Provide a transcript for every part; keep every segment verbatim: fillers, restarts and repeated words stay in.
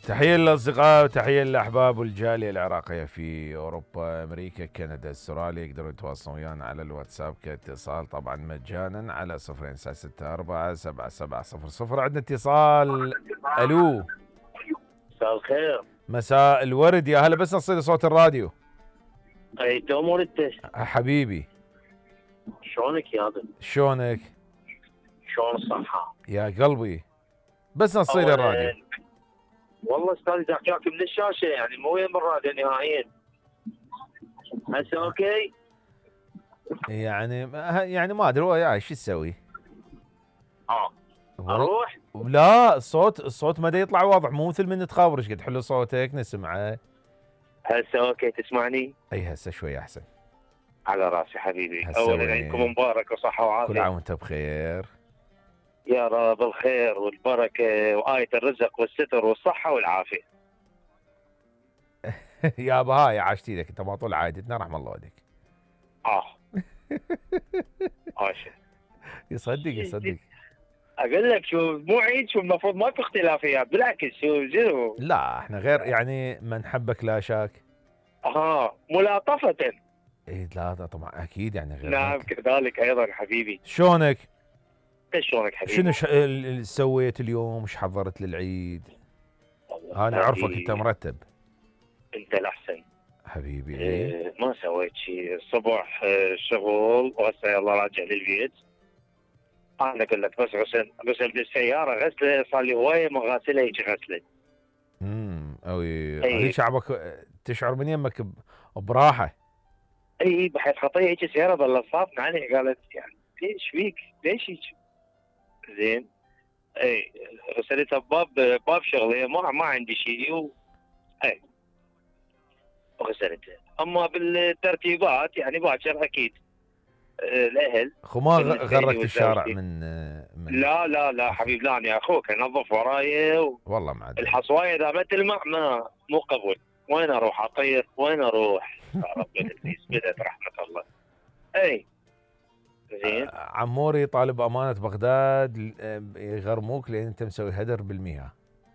تحية للأصدقاء وتحية للأحباب والجالية العراقية في أوروبا، أمريكا، كندا، استراليا. يقدرون يتواصلون ويانا على الواتساب كاتصال طبعا مجانا على صفرين تسعة ستة أربعة سبعة سبعة صفر صفر. عندنا اتصال. ألو، مساء الخير. مساء الورد، يا هلا. بس نصير صوت الراديو. اي تؤمر انت. حبيبي، شلونك يا ابن؟ شلونك؟ شلون الصحة؟ يا قلبي، بس نصير الراديو. والله استاذ داكياك من الشاشة، يعني مو وين بالراديو نهائيا. هسه اوكي؟ يعني يعني ما ادري وياي شو تسوي. اه والله اروح؟ لا، الصوت الصوت ما دا يطلع واضح، مو مثل من تخابر. ايش قد حلو صوتك نسمعه. هسه اوكي تسمعني؟ اي هسه شوي احسن. على راسي حبيبي. هسه اولا وين؟ عيدكم مبارك وصحة كل وعافية. عام وانت بخير. يا رب الخير والبركة وآية الرزق والستر والصحة والعافية. يا بهاي عاشتي لك انت، ما طول عايدتنا رحم الله والديك. اه عاشت. يصدق يصدق. اقول لك شو، مو عيد، شو المفروض ماكو اختلافيات، بالعكس شو شنو. لا احنا غير، يعني من حبك لا شاك. اه ملاطفة. اي لا لا طبعا اكيد، يعني غير نعم هيك. كذلك ايضا حبيبي. شلونك؟ ايش شلونك حبيبي؟ شنو ش... ال- سويت اليوم؟ ايش حضرت للعيد؟ والله انا اعرفك أستاذي، انت مرتب. انت الاحسن. حبيبي اي. إيه ما سويت شيء الصبح، إيه شغل، وهسه يلا راجع للبيت. انا اقول لك بس غسل غسل بالسياره، غسله صار لي هوايه من غاسله هيك غسله. امم اوي اي هيك شعبك تشعر من يمك ب... براحه. اي بحيث خطيه هيك السياره ظلت صافنه علي، قالت يعني ليش فيك؟ ليش هيك؟ زين. اي غسلتها بباب باب شغلي، ما ما عندي شيء و... اي وغسلتها. اما بالترتيبات يعني باكر اكيد آه، الاهل. خو ما غ- بالنسبه لي غرقت الشارع وزوجتي. من من لا لا لا حبيب، لا انا اخوك انظف وراي. والله معدل. الحصوايه ذابت الماء ما مو قبول. وين اروح اطير؟ وين اروح؟ يا رب العزيز بدت رحمه الله. اي زين. عموري طالب امانه بغداد يغرموك لان انت مسوي هدر بالمياه.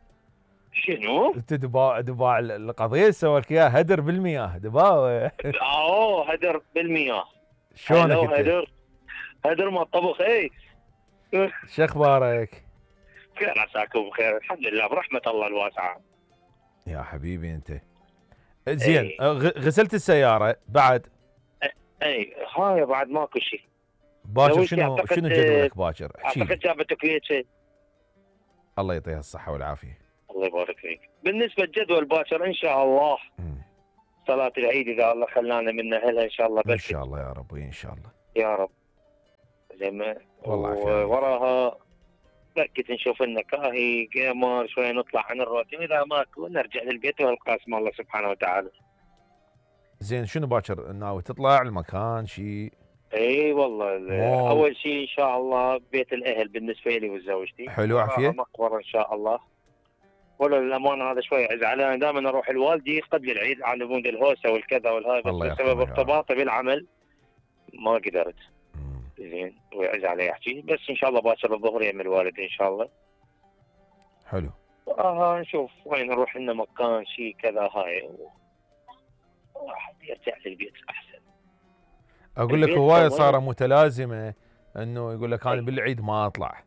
شنو؟ انت دبا دبا القضيه سوى لك اياها هدر بالمياه دباوه. اوه هدر بالمياه. شلونك هلو انت؟ هدر. هدر ما الطبخ. اي شو اخبارك؟ خير عساكم بخير الحمد لله برحمه الله الواسعه. يا حبيبي انت. زين، اي غ- غسلت السياره بعد؟ اي هاي بعد ماكو شيء. باكر زوجتي شنو اعتقد شنو جدولك باكر؟ احكي اعتقد لي. جابت كليتشي. الله يعطيها الصحه والعافيه. الله يبارك فيك. بالنسبه لجدول باكر ان شاء الله مم. صلاه العيد اذا الله خلانا من اهلها ان شاء الله ان بركة. شاء الله يا رب، ان شاء الله. يا رب. زي ما والله عافية عليك. ووراها بركة نشوف لنا كاهي جيمر شوي، نطلع عن الروتين، اذا ماكو نرجع للبيت ونقاسم الله سبحانه وتعالى. زين، شنو باكر ناوي تطلع المكان شيء؟ اي والله مول. اول شيء ان شاء الله بيت الاهل بالنسبه لي وزوجتي. حلو وراها عافيه. مقبره ان شاء الله. ولا للامانه هذا شوي ازعل، انا دائما اروح لوالدي قبل العيد على مود الهوسه والكذا والهاي، بس الله بسبب يرحمه يا رب. ارتباطي بالعمل ما قدرت. مم. زين ويعز علي احكي، بس ان شاء الله باكر الظهر يم الوالد ان شاء الله. حلو. اه نشوف وين نروح لنا مكان شيء كذا هاي، واحد يرجع للبيت احسن. اقول لك البيت هوايه سوينا- صار متلازمه انه يقول لك انا أي. بالعيد ما اطلع.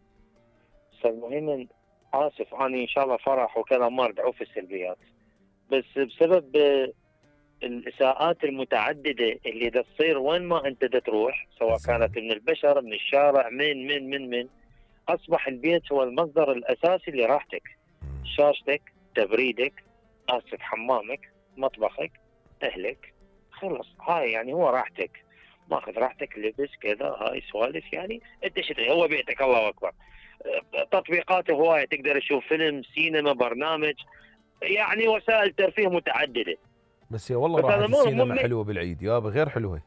فالمهم اسف انا ان شاء الله فرح وكذا ما ارجع في السلبيات، بس بسبب آه، الاساءات المتعدده اللي دا تصير وين ما انت دا تروح، سواء زين. كانت من البشر من الشارع من من من من اصبح البيت هو المصدر الاساسي لراحتك. مم. شاشتك، تبريدك، اسف حمامك، مطبخك، اهلك، خلص هاي يعني هو راحتك. ماخذ راحتك لبس كذا هاي سوالف، يعني انت شتري هو بيتك الله اكبر. أه، تطبيقات هوايه تقدر تشوف فيلم سينما برنامج، يعني وسائل ترفيه متعدده. بس يا والله بس راحت هذا مو السينما مو حلوه بالعيد يابا، غير حلوه.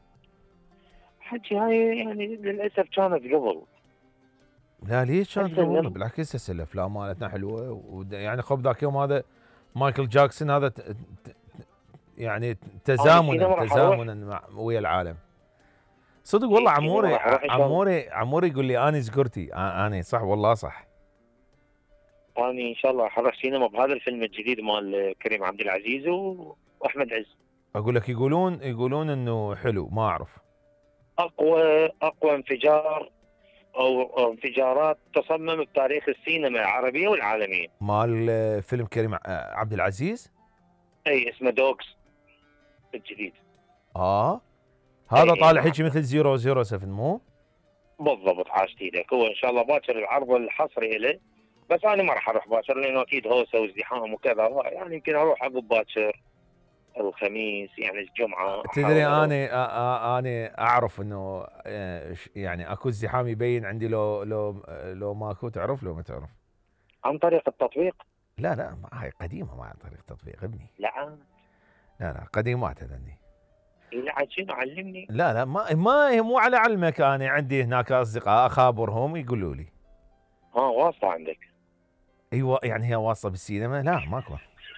حكي هاي يعني للاسف كانت قبل. لا ليش كانت هسه قبل؟ لم- بالعكس هسه الافلام مالتنا حلوه، ود- يعني خب ذاك يوم هذا مايكل جاكسون هذا ت- ت- يعني تزامنا السينما راح أروح. تزامنا مع ويا العالم. صدق والله السينما عموري راح أروح إن شاء الله. عموري عموري يقول لي انا زقرتي، انا صح والله صح. واني ان شاء الله حروح سينما بهذا الفيلم الجديد مال كريم عبد العزيز و... واحمد عز. اقول لك يقولون يقولون انه حلو، ما اعرف. اقوى اقوى انفجار او أو انفجارات تصمم بتاريخ السينما العربيه والعالميه. مال فيلم كريم ع- عبد العزيز. اي اسمه دوكس الجديد. اه هذا اي طالع نعم هيك مثل زيرو زيرو سفن مو؟ بالضبط، عاشت ايدك. هو ان شاء الله باكر العرض الحصري له، بس انا ما راح اروح باكر لانه اكيد هوسه وازدحام وكذا، يعني يمكن اروح عقب باكر الخميس، يعني الجمعه تدري احاول اروح. انا آ- آ- انا اعرف انه آه، ش- يعني اكو ازدحام يبين عندي، لو لو لو ماكو، تعرف لو ما تعرف. عن طريق التطبيق. لا لا، ما هاي قديمه، ما عن طريق تطبيق ابني. لا لا لا قديمات هذني. لا عاد شنو علمني. لا لا، ما ما هي مو على علمك، انا عندي هناك اصدقاء اخابرهم يقولوا لي. ها واسطه عندك. ايوه يعني هي واصله بالسينما؟ لا ماكو.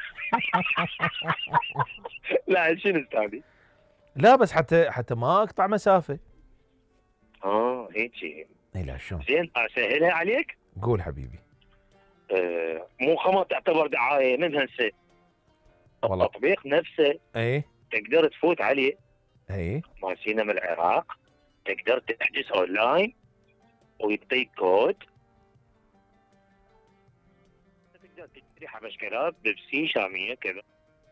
لا شنو استاذي. لا بس حتى حتى ما اقطع مسافه. اه هيك. اي لا شلون. زين اسهلها عليك. قول حبيبي. آه مو خمر تعتبر دعايه من هسه. والله. التطبيق نفسه اي تقدر تفوت عليه اي مال سينما العراق، تقدر تحجز اونلاين ويعطيك كود، تقدر تشتري حبشكلات بيبسي شاميه كذا.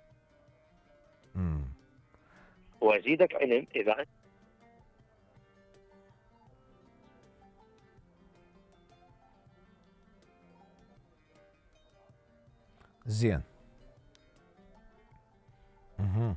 امم وازيدك علم اذا أنت زين. اها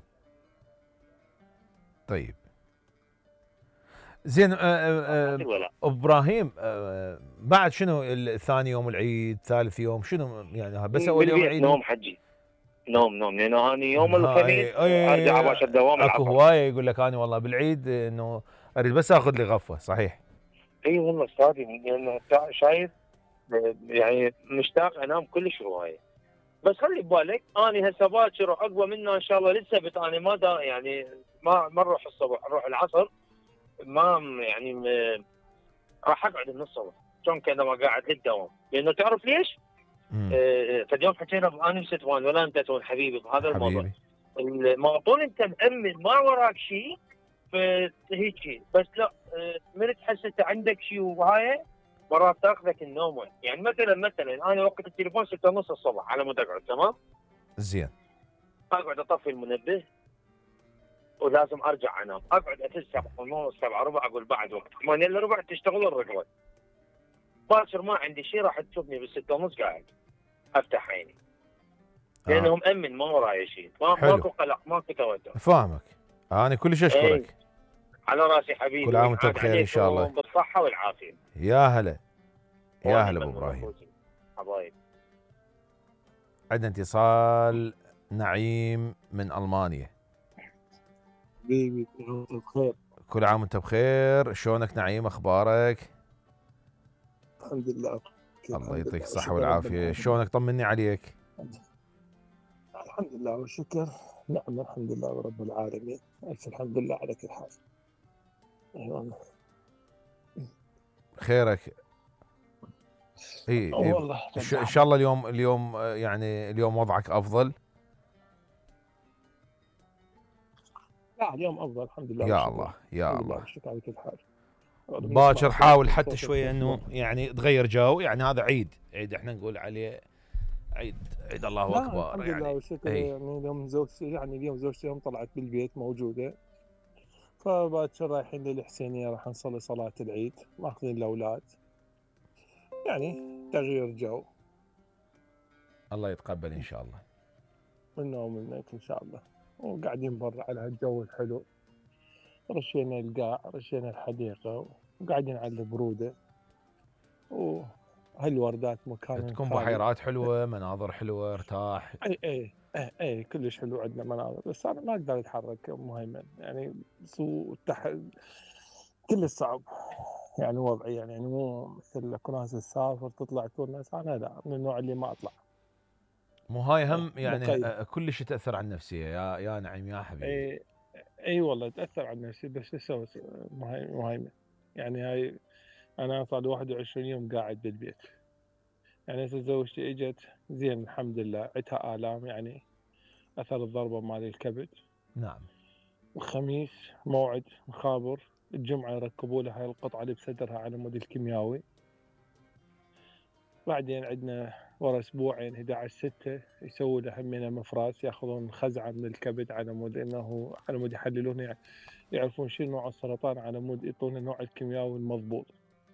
طيب زين. آه آه آه ولا ابراهيم، آه بعد شنو الثاني يوم العيد، ثالث يوم شنو يعني؟ بس اول يوم بالبيت العيد. نوم حجي. نوم نوم لانه هاني يوم الخميس هاي اي. ارجع اباشر دوام اكو العصر. هوايه يقول لك انا والله بالعيد انه اريد بس اخذ لي غفوه، صحيح. اي والله استاذي لانه تع- شايف، يعني مشتاق انام كلش هوايه. بس خلي ببالك اني هسه باكر وعقبه منا ان شاء الله للسبت انا ما دا يعني ما ما نروح الصبح، نروح العصر. ما م- يعني م... راح اقعد من الصبح شلون كذا ما قاعد للدوام، لانه تعرف ليش؟ امم آه، فاليوم حكينا انا وستوان ولا انت تون حبيبي بهذا الموضوع. حبيبي. ما طول انت مأمن ما وراك شيء فهيك شيء، بس لا آه، من تحس انت عندك شيء وهاي مرات تاخذك النوم. يعني مثلا مثلا انا وقت التليفون ستة ونص الصبح على مود اقعد تمام، زين. اقعد اطفي المنبه ولازم ارجع انام، اقعد اتس سبعة ونص سبعة ربع اقول بعد وقت ثمانية الا ربع تشتغل الركبه. باكر ما عندي شيء راح تشوفني بالستة ونص قاعد افتح عيني لانه آه. مأمن ما وراي شيء، ما حلو. ماكو قلق ماكو توتر. فاهمك. انا كلش اي اشكرك. على راسي حبيبي، كل عام وانت وينعاد بخير ان شاء الله. عليكم بالصحه والعافيه. يا هلا. يا وأنا هلا ابو من ابراهيم. أخوتي. حبايب. عندنا اتصال. نعيم من المانيا. حبيبي بخير. كل عام وانت بخير. شلونك نعيم، اخبارك؟ الحمد لله. الله يعطيك الصحة والعافية. شلونك، طمني عليك. الحمد لله والشكر. نعم الحمد لله رب العالمين. ألف الحمد لله على كل حال. ايوه خيرك. اي إي. والله ش- ان شاء الله اليوم اليوم آه، يعني اليوم وضعك افضل. لا اليوم افضل الحمد لله يا والشكر. الله يا الحمد لله الله. والشكر على كل حال. باكر نسمع حاول صوتك- حتى صوتك شويه انه صوتك. يعني تغير جو، يعني هذا عيد عيد احنا نقول عليه عيد عيد الله لا اكبر الحمد لله يعني. والشكر. اي يعني اليوم زوجتي يعني اليوم زوجتي يوم طلعت بالبيت موجوده، فباكر رايحين للحسينيه راح نصلي صلاه العيد ماخذين الاولاد، يعني تغيير جو. الله يتقبل ان شاء الله. منا ومنك ان شاء الله. وقاعدين برا على هالجو الحلو، رشينا القاع رشينا الحديقه وقاعدين على البروده وهالوردات مكان تكون خالي. بحيرات حلوه، مناظر حلوه، ارتاح. اي اي اي, أي كلش حلو عندنا مناظر، بس انا ما اقدر اتحرك مهيمن يعني سوء تحت كل صعب يعني وضعي، يعني مو مثل اكو ناس تسافر تطلع تونس، انا لا من النوع اللي ما اطلع. مو هاي إيه، هم يعني مقيد. آه، كلش تاثر على النفسيه يا يا نعيم يا حبيبي. اي اي والله تاثر على نفسي، بس شو اسوي مهيمن يعني. هاي انا صار واحد وعشرين يوم قاعد بالبيت، يعني هسه زوجتي اجت زين الحمد لله، عتها آلام يعني أثر الضربة مال الكبد. نعم. الخميس موعد مخابر، الجمعة يركبوا لها هاي القطعة اللي بصدرها على مود الكيمياوي. بعدين عندنا ورا أسبوعين أحد عشر ستة يسووا لها همينة مفراس، ياخذون خزعة من الكبد على مود إنه على مود يحللون يعني يعرفون شنو نوع السرطان، على مود يعطون النوع الكيميائي المضبوط.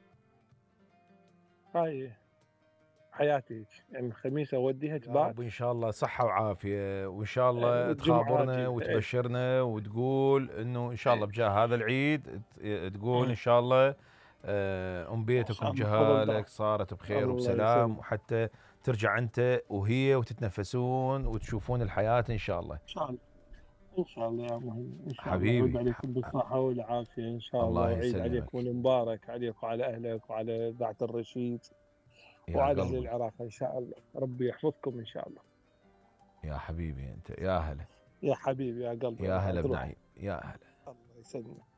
هاي حياتي يعني الخميس اوديها يا تبات رب ان شاء الله صحة وعافية، وان شاء يعني، الله والجمعات تخابرنا اي وتبشرنا وتقول انه ان شاء الله اي بجاه هذا العيد ت- تقول ان أمم. شاء الله آه، ام ان شاء بيتكم الله بفضل الله. جهالك صارت بخير الله وبسلام، يسلمك. وحتى ترجع انت وهي وتتنفسون وتشوفون الحياة ان شاء الله. ان شاء الله ان شاء الله يا مهم، ان شاء الله يعود حبيبي عليكم بالصحة والعافية ان شاء الله، الله وعيد يسلمك عليكم مبارك عليك وعلى اهلك وعلى ذات الرشيد يا وعلى اهل قلبي العراق ان شاء الله، ربي يحفظكم ان شاء الله. يا حبيبي انت، يا هلا يا حبيبي يا قلبي يا بعد هلا روح. بنعيم يا هلا. الله يسلمك.